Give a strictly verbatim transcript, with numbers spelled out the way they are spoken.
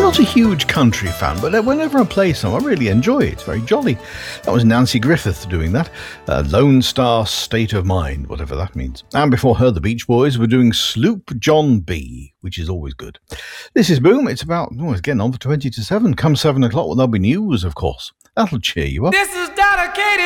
not a huge country fan, but whenever I play some, I really enjoy it. It's very jolly. That was Nancy Griffith doing that. Uh, Lone Star State of Mind, whatever that means. And before her, the Beach Boys were doing Sloop John B, which is always good. This is Boom. It's about, oh, it's getting on for twenty to seven. Come seven o'clock, well, there'll be news, of course. That'll cheer you up. This is dedicated